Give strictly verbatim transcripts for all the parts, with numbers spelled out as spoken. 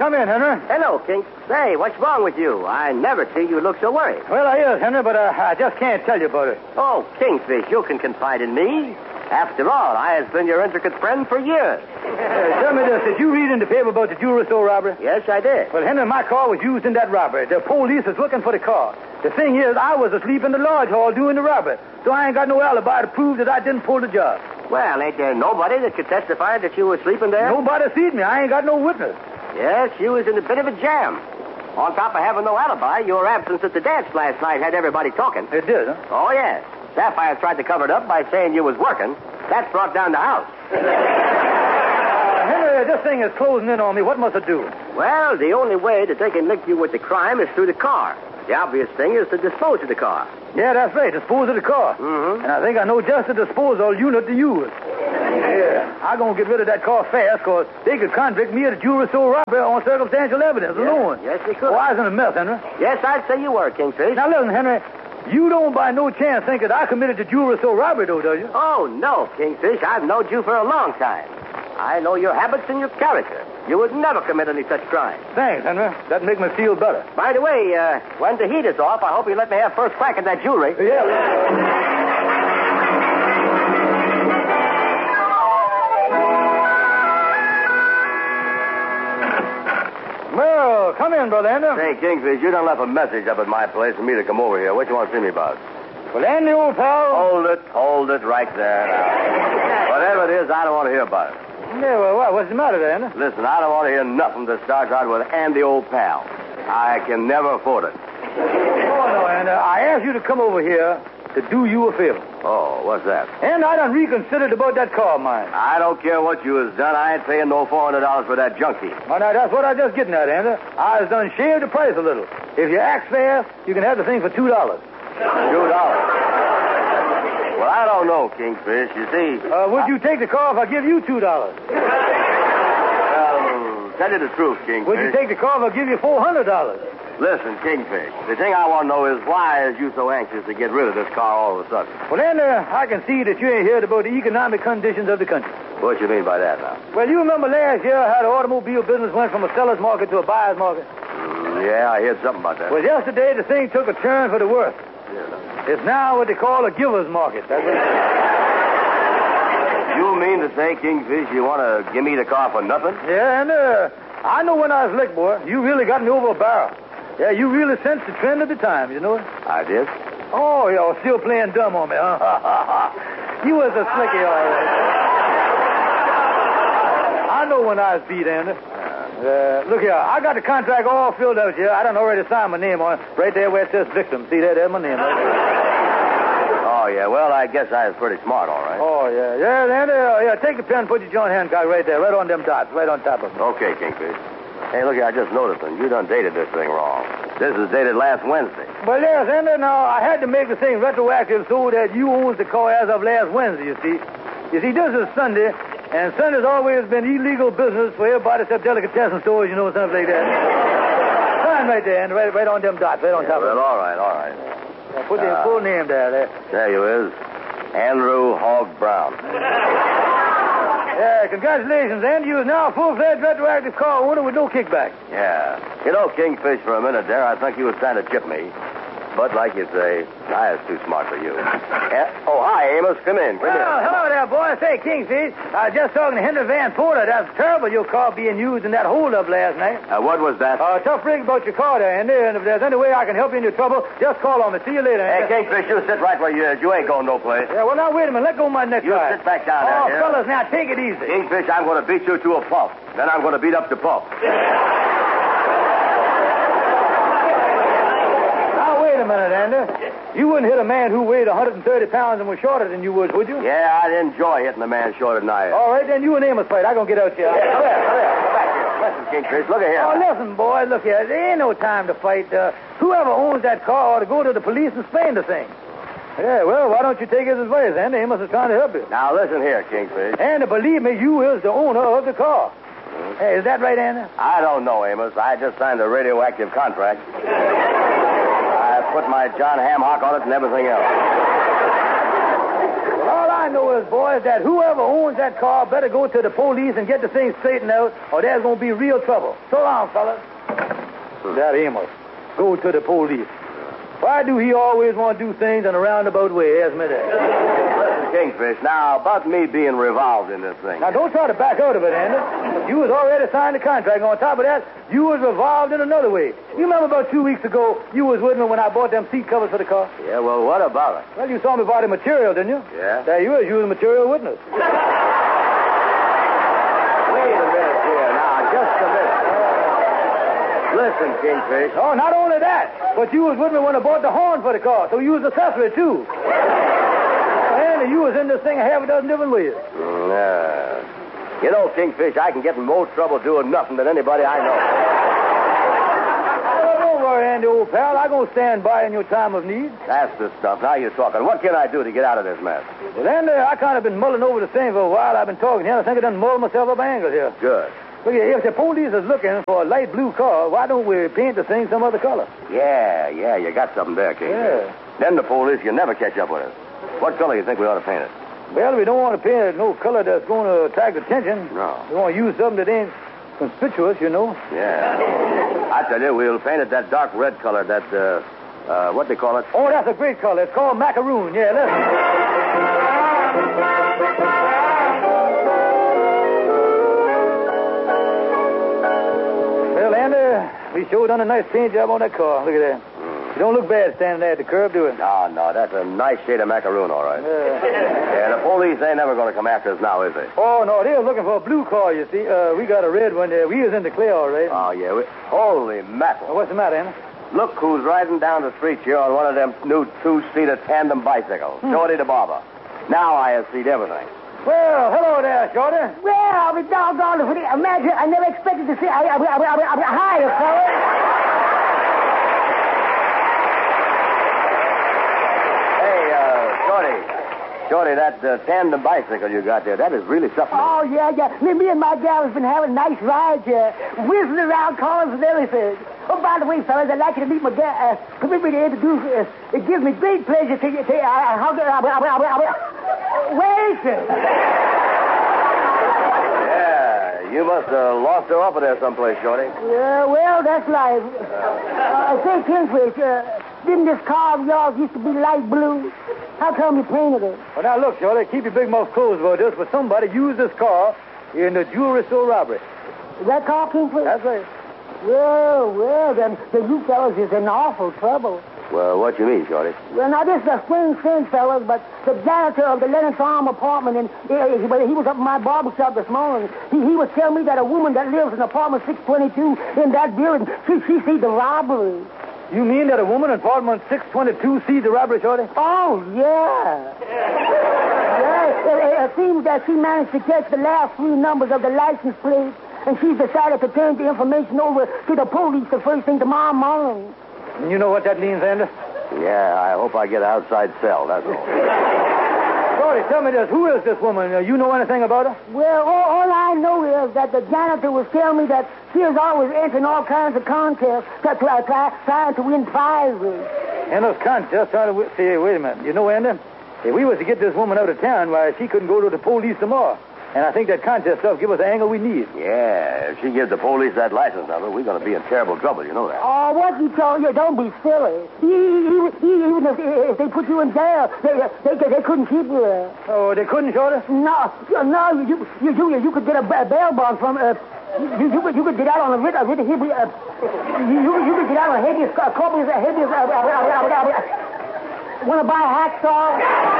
come in, Henry. Hello, King. Say, what's wrong with you? I never see you look so worried. Well, I is, Henry, but uh, I just can't tell you about it. Oh, Kingfish, you can confide in me. After all, I has been your intricate friend for years. Uh, tell me this. Did you read in the paper about the jewelry store robbery? Yes, I did. Well, Henry, my car was used in that robbery. The police is looking for the car. The thing is, I was asleep in the lodge hall doing the robbery, so I ain't got no alibi to prove that I didn't pull the job. Well, ain't there nobody that could testify that you were sleeping there? Nobody seen me. I ain't got no witness. Yes, you was in a bit of a jam. On top of having no alibi, your absence at the dance last night had everybody talking. It did, huh? Oh, yes. Sapphire tried to cover it up by saying you was working. That brought down the house. uh, Henry, this thing is closing in on me. What must I do? Well, the only way that they can link you with the crime is through the car. The obvious thing is to dispose of the car. Yeah, that's right. Dispose of the car. Mm-hmm. And I think I know just the disposal unit to use. Yeah. I'm going to get rid of that car fast, because they could convict me of the jewelry store robbery on circumstantial evidence yes. alone. Yes, they could. Oh, I was in a mess, Henry. Yes, I'd say you were, Kingfish. Now, listen, Henry. You don't by no chance think that I committed the jewelry store robbery, though, do you? Oh, no, Kingfish. I've known you for a long time. I know your habits and your character. You would never commit any such crime. Thanks, Henry. That makes me feel better. By the way, uh, when the heat is off, I hope you let me have first crack at that jewelry. Yeah. Well, come in, Brother Andy. Hey, Kingfish, you done left a message up at my place for me to come over here. What you want to see me about? Well, Andy, old pal. Hold it, hold it right there now. Whatever it is, I don't want to hear about it. Yeah, well, what, what's the matter, Andy? Listen, I don't want to hear nothing that starts out with Andy, old pal. I can never afford it. Oh, no, Andy. I asked you to come over here to do you a favor. Oh, what's that? And I done reconsidered about that car of mine. I don't care what you has done. I ain't paying no four hundred dollars for that junkie. Well, now, that's what I just getting at, Andy. I has done shaved the price a little. If you act fair, you can have the thing for two dollars. Two dollars? Well, I don't know, Kingfish. You see... Uh, would I... you take the car if I give you two dollars? Well, tell you the truth, Kingfish. Would you take the car if I give you four hundred dollars? Listen, Kingfish, the thing I want to know is why is you so anxious to get rid of this car all of a sudden? Well, then, uh, I can see that you ain't heard about the economic conditions of the country. What you mean by that now? Well, you remember last year how the automobile business went from a seller's market to a buyer's market? Mm, yeah, I heard something about that. Well, yesterday the thing took a turn for the worse. Yeah. It's now what they call a giver's market. That's what... You mean to say, Kingfish, you want to give me the car for nothing? Yeah, and uh, I know when I was licked, boy. You really got me over a barrel. Yeah, you really sensed the trend of the time, you know it? I did. Oh, you're still playing dumb on me, huh? You was a slicky, all right. I know when I was beat, Andy. Uh, look here, I got the contract all filled out here. I done already signed my name on it. Right there where it says victim. See there? There's my name right there. Oh, yeah. Well, I guess I was pretty smart, all right. Oh, yeah. Yeah, Andy, uh, yeah, take the pen, put your John Hancock right there, right on them dots, right on top of them. Okay, Kingfish. Hey, look here, I just noticed something. You done dated this thing wrong. This is dated last Wednesday. Well, yes, Andy, now, I had to make the thing retroactive so that you owns the car as of last Wednesday, you see. You see, this is Sunday, and Sunday's always been illegal business for everybody except delicatessen stores, you know, stuff like that. Sign right there, Andy, right, right on them dots, right on Yeah, top well, of them. all right, all right. Yeah, put the Uh, full name there, there. There you is. Andrew Hogg Brown. Yeah, congratulations, Andy. You is now a full-fledged retroactive car owner with no kickback. Yeah. You know, Kingfish, for a minute there, I think you was trying to chip me. But like you say, I was too smart for you. Yeah. Oh, hi, Amos. Come in. Come Well, in. hello there, boy. Say, Kingfish, I was just talking to Henry Van Porter. That's terrible, your car being used in that holdup last night. Uh, what was that? Uh, tough rig about your car there, Andy. And if there's any way I can help you in your trouble, just call on me. See you later, Hey, Andy. Kingfish, you sit right where you is. You ain't going no place. Yeah, well, now, wait a minute. Let go of my neck. You sit back down there, Oh, yeah? fellas, now, take it easy. Kingfish, I'm going to beat you to a pulp. Then I'm going to beat up the pulp. Now, wait a minute, Andy. You wouldn't hit a man who weighed one hundred thirty pounds and was shorter than you would, would you? Yeah, I'd enjoy hitting a man shorter than I am. All right, then you and Amos fight. I'm going to get out here. Yeah, come here, come here. Come back here. Listen, Kingfish, look at here. Oh, listen, boy, look here. There ain't no time to fight. Uh, whoever owns that car ought to go to the police and explain the thing. Yeah, well, why don't you take his advice, Andy? Amos is trying to help you. Now, listen here, Kingfish. And believe me, you is the owner of the car. Mm-hmm. Hey, is that right, Andy? I don't know, Amos. I just signed a radioactive contract. I put my John Hamhock on it and everything else. Well, all I know is, boys, that whoever owns that car better go to the police and get the thing straightened out, or there's going to be real trouble. So long, fellas. That Amos. Go to the police. Why do he always want to do things in a roundabout way? Ask me that. Listen, Kingfish, now, about me being revolved in this thing. Now, don't try to back out of it, Andy. You was already signed the contract. On top of that, you was revolved in another way. You remember about two weeks ago, you was with me when I bought them seat covers for the car? Yeah, well, what about it? Well, you saw me buy the material, didn't you? Yeah. There you is. You was a material witness. Wait a minute here, now, just a minute. Listen, Kingfish. Oh, not only that, but you was with me when I bought the horn for the car, so you was accessory, too. Andy, you was in this thing a half a dozen different ways. Nah. You know, Kingfish, I can get in more trouble doing nothing than anybody I know. Oh, don't worry, Andy, old pal. I'm going to stand by in your time of need. That's the stuff. Now you're talking. What can I do to get out of this mess? Well, Andy, I kind of been mulling over the thing for a while. I've been talking here. I think I done mulled myself up angles here. Good. Look, if the police is looking for a light blue car, why don't we paint the thing some other color? Yeah, yeah, you got something there, Kingfish. Yeah. Then the police can never catch up with us. What color do you think we ought to paint it? Well, we don't want to paint it no color that's going to attract attention. No. We want to use something that ain't conspicuous, you know. Yeah. I tell you, we'll paint it that dark red color, that, uh, uh, what they call it? Oh, that's a great color. It's called macaroon. Yeah, listen. Well, Andy, we sure done a nice paint job on that car. Look at that. You don't look bad standing there at the curb, do it? No, no, that's a nice shade of macaroon, all right. Yeah. Yeah, the police ain't never going to come after us now, is they? Oh, no, they were looking for a blue car, you see. Uh, we got a red one there. We was in the clear, all right. Oh, yeah. We... Holy mackerel. Well, what's the matter, Andy? Look who's riding down the street here on one of them new two-seater tandem bicycles. Hmm. Shorty the barber. Now I have seen everything. Well, hello there, Shorty. Well, I'll be doggone if it. Imagine, I never expected to see. I, I, I, I, I, I, hi, fella. Shorty, that uh, tandem bicycle you got there, that is really something. Oh, yeah, yeah. Me, me and my gal has been having nice rides here, whizzing around corners and everything. Oh, by the way, fellas, I'd like you to meet my gal. Uh, permit me to introduce uh, It gives me great pleasure to you. To, uh, how do I... Where is she? Yeah, you must have lost her off of there someplace, Shorty. Yeah, well, that's life. Uh, I say, Kingfish, uh, didn't this car of yours used to be light blue? How come you painted it? Well, now, look, Shorty, keep your big mouth closed about this, but somebody used this car in the jewelry store robbery. Is that car, Kingfish? That's right. Well, well, then, then you fellas is in awful trouble. Well, what you mean, Shorty? Well, now, this is a strange thing, fellas, but the janitor of the Lennox Farm apartment, and uh, he, he was up in my barber shop this morning. He, he was telling me that a woman that lives in apartment six twenty-two in that building, she, she see the robbery. You mean that a woman in apartment six twenty-two sees the robbery, Shorty? Oh, yeah. Yeah, it, it seems that she managed to catch the last three numbers of the license plate, and she's decided to turn the information over to the police the first thing tomorrow morning. You know what that means, Andy? Yeah, I hope I get an outside cell, that's all. Shorty, tell me this. Who is this woman? Uh, you know anything about her? Well, all, all I know is that the janitor was telling me that she is always entering all kinds of contests, try, try, try, trying to win prizes. And those contests trying to win... See, wait a minute. You know, Andy, if we was to get this woman out of town, why, she couldn't go to the police tomorrow. And I think that contest stuff give us the angle we need. Yeah, if she gives the police that license number, we're going to be in terrible trouble, you know that. Oh, what you told you? Don't be silly. Even, even if, if they put you in jail, they, they, they couldn't keep you there. Oh, they couldn't, Shorty? No, no, you you you, you could get a bail bond from... Uh, you, you, could, you could get out on a writ, a writ, a writ, uh, you, you could get out on a habeas corpus, a habeas... Uh, uh, uh, uh, uh, uh, Want to buy a hacksaw?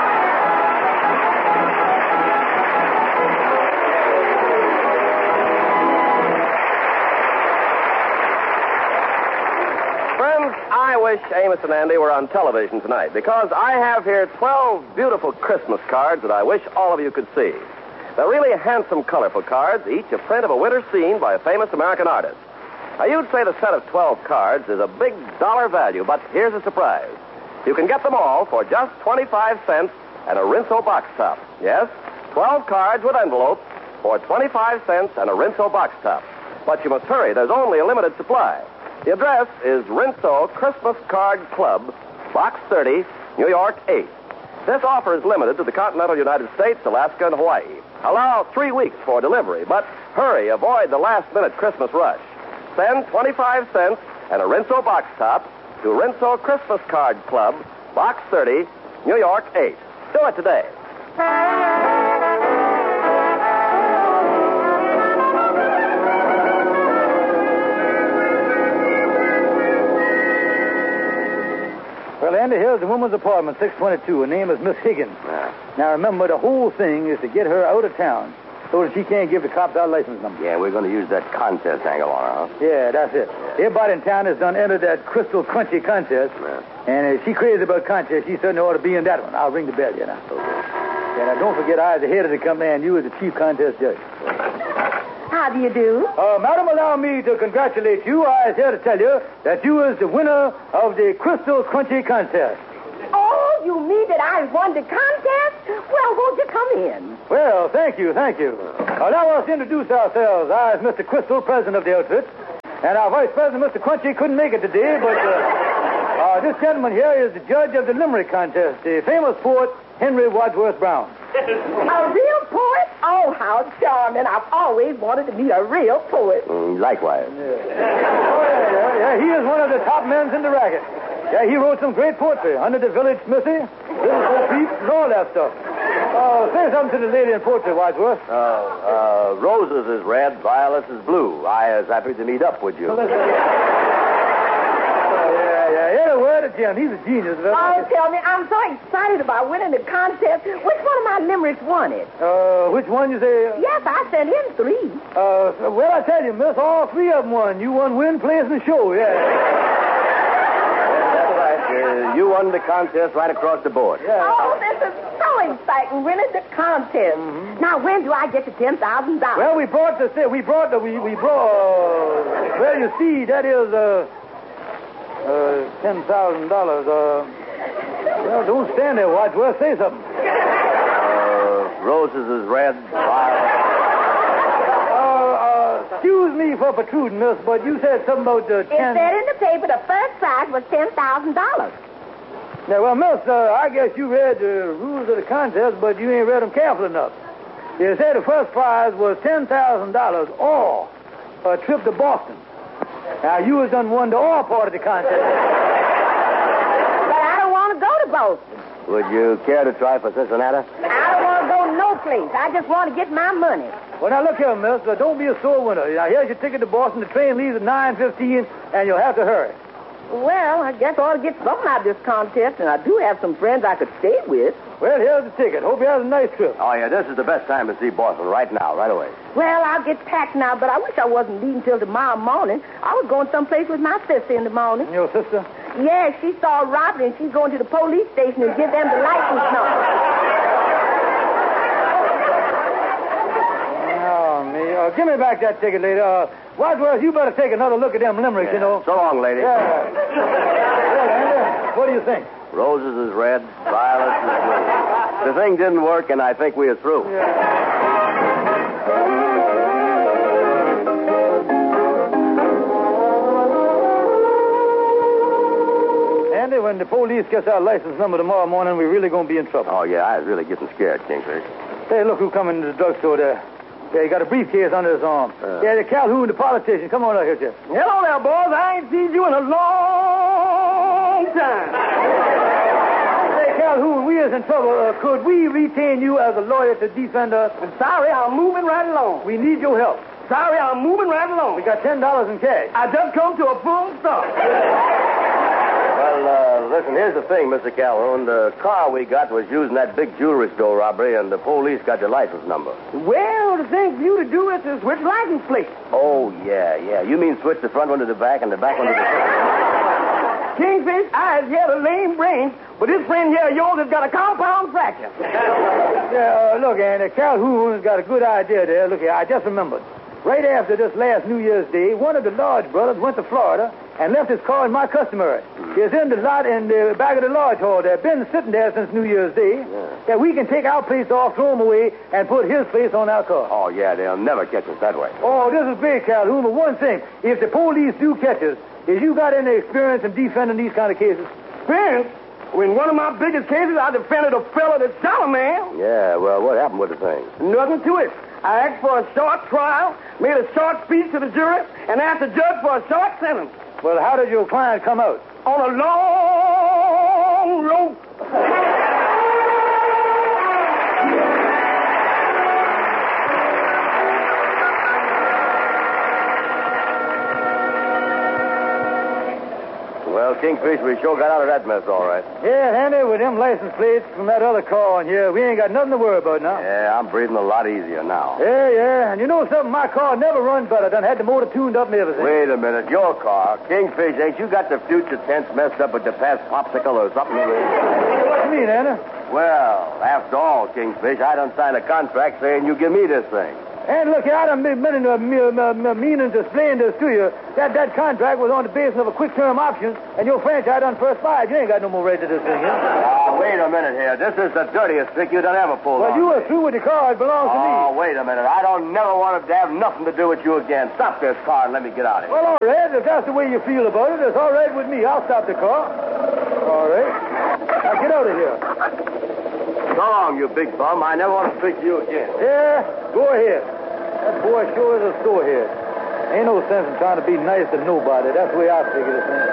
I wish Amos and Andy were on television tonight, because I have here twelve beautiful Christmas cards that I wish all of you could see. They're really handsome, colorful cards, each a print of a winter scene by a famous American artist. Now, you'd say the set of twelve cards is a big dollar value, but here's a surprise. You can get them all for just twenty-five cents and a Rinso box top. Yes, twelve cards with envelopes for twenty-five cents and a Rinso box top. But you must hurry. There's only a limited supply. The address is Rinso Christmas Card Club, Box thirty, New York eight. This offer is limited to the continental United States, Alaska, and Hawaii. Allow three weeks for delivery, but hurry, avoid the last-minute Christmas rush. Send twenty-five cents and a Rinso box top to Rinso Christmas Card Club, Box thirty, New York eight. Do it today. Well, Andy, here's the woman's apartment, six twenty-two. Her name is Miss Higgins. Yeah. Now, remember, the whole thing is to get her out of town so that she can't give the cops our license number. Yeah, we're going to use that contest angle on her, huh? Yeah, that's it. Everybody in town has done entered that Crystal Crunchy contest. Yeah. And if she's crazy about contests, she certainly ought to be in that one. I'll ring the bell, you know. Okay. And now, don't forget, I was the head of the company, and you was the chief contest judge. How do you do? Uh, madam, allow me to congratulate you. I was here to tell you that you was the winner of the Crystal Crunchy contest. Oh, you mean that I won the contest? Well, won't you come in? Well, thank you, thank you. Uh, now let's introduce ourselves. I is Mister Crystal, president of the outfit. And our vice president, Mister Crunchy, couldn't make it today, but uh, uh, this gentleman here is the judge of the Limerick contest, the famous poet Henry Wadsworth Brown. A real poet? Oh, how charming. I've always wanted to meet a real poet. Mm, likewise. Yeah. Oh, yeah, yeah, yeah. He is one of the top men in the racket. Yeah, he wrote some great poetry. Under the Village Smithy, Little Bo Peep, and all that stuff. Uh, say something to the lady in poetry, Wadsworth. Uh, uh, roses is red, violets is blue. I is happy to meet up with you. Oh, yeah, yeah. He had a word of Jim. He's a genius. Oh, tell me, I'm so excited about winning the contest. Which one of my limericks won it? Uh, which one you say? Yes, I sent in three. Uh, well, I tell you, miss, all three of them won. You won win, place, and show, yeah. Uh, you won the contest right across the board. Yeah. Oh, this is so exciting, winning the contest. Mm-hmm. Now, when do I get the ten thousand dollars? Well, we brought the, we brought the, we, we brought, uh, well, you see, that is, uh, uh, ten thousand dollars, uh, well, don't stand there, Wadsworth, say something. Uh, roses is red, violets. Excuse me for protruding, miss, but you said something about the ten... It said in the paper the first prize was ten thousand dollars. Now, well, miss, uh, I guess you read the rules of the contest, but you ain't read them careful enough. You said the first prize was ten thousand dollars or a trip to Boston. Now, you was done won the all part of the contest. But I don't want to go to Boston. Would you care to try for Cincinnati? I don't want to go no place. I just want to get my money. Well, now, look here, miss. Uh, don't be a sore winner. Now, here's your ticket to Boston. The train leaves at nine fifteen, and you'll have to hurry. Well, I guess I ought to get something out of this contest, and I do have some friends I could stay with. Well, here's the ticket. Hope you have a nice trip. Oh, yeah, this is the best time to see Boston, right now, right away. Well, I'll get packed now, but I wish I wasn't leaving till tomorrow morning. I was going someplace with my sister in the morning. Your sister? Yes, she saw a robbery, and she's going to the police station and give them the license number. Oh, me. Uh, give me back that ticket, lady. Uh, Wadsworth, you better take another look at them limericks, Yeah. you know. So long, lady. Yeah. Well, Andy, what do you think? Roses is red, violets is blue. The thing didn't work, and I think we are through. Andy, when the police gets our license number tomorrow morning, we're really going to be in trouble. Oh, yeah, I was really getting scared, Kingfish. Hey, look who come into the drugstore there. Yeah, he got a briefcase under his arm. Uh. Yeah, the Calhoun, the politician. Come on out here, Jeff. Hello there, boys. I ain't seen you in a long time. Hey, Calhoun, we is in trouble. Uh, could we retain you as a lawyer to defend us? I'm sorry, I'm moving right along. We need your help. Sorry, I'm moving right along. We got ten dollars in cash. I just come to a full stop. Well, uh, listen, here's the thing, Mister Calhoun. The car we got was used in that big jewelry store robbery, and the police got the license number. Well, the thing for you to do is to switch license plates. Oh, yeah, yeah. You mean switch the front one to the back and the back one to the front? Kingfish, I have had a lame brain, but this friend here of yours has got a compound fracture. Yeah, uh, look, Andy, Calhoun's got a good idea there. Look here, I just remembered. Right after this last New Year's Day, one of the Lodge brothers went to Florida and left his car in my customary. It's in the lot in the back of the Lodge hall. They've been sitting there since New Year's Day. Yeah. That we can take our place off, throw him away, and put his place on our car. Oh, yeah, they'll never catch us that way. Oh, this is big, Calhoun. But one thing, if the police do catch us, is you got any experience in defending these kind of cases? Experience? In one of my biggest cases, I defended a fella that shot a man. Yeah, well, what happened with the thing? Nothing to it. I asked for a short trial, made a short speech to the jury, and asked the judge for a short sentence. Well, how did your client come out? On a long rope. Well, Kingfish, we sure got out of that mess all right. Yeah, Handy, with them license plates from that other car on here, we ain't got nothing to worry about now. Yeah, I'm breathing a lot easier now. Yeah, yeah. And you know something? My car never runs better. Done had the motor tuned up and everything. Wait a minute. Your car, Kingfish, ain't you got the future tense messed up with the past popsicle or something? What do you mean, Anna? Well, after all, Kingfish, I done signed a contract saying you give me this thing. And look, I done been in a meaning to explain this to you. That that contract was on the basis of a quick-term option, and your franchise done first five. You ain't got no more right to this thing, huh? Oh, wait a minute here. This is the dirtiest trick you done ever pulled Well, on you me. were through with the car. It belongs to me. Oh, wait a minute. I don't never want to have nothing to do with you again. Stop this car and let me get out of here. Well, all right. If that's the way you feel about it, it's all right with me. I'll stop the car. All right. Now get out of here. So long, you big bum. I never want to speak to you again. Yeah, go ahead. That boy sure is a storehead. Ain't no sense in trying to be nice to nobody. That's the way I figure this thing.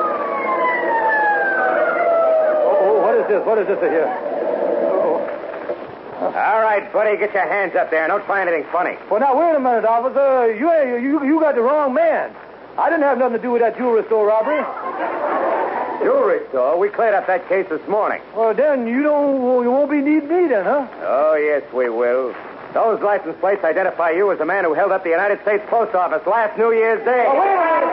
Oh, oh, what is this? What is this here? Oh. All right, buddy, get your hands up there. Don't try anything funny. Well, now, wait a minute, officer. You, you, you got the wrong man. I didn't have nothing to do with that jewelry store robbery. Jewelry store? We cleared up that case this morning. Well, then, you don't, you won't be needing me then, huh? Oh, yes, we will. Those license plates identify you as the man who held up the United States Post Office last New Year's Day. Oh, wait a minute.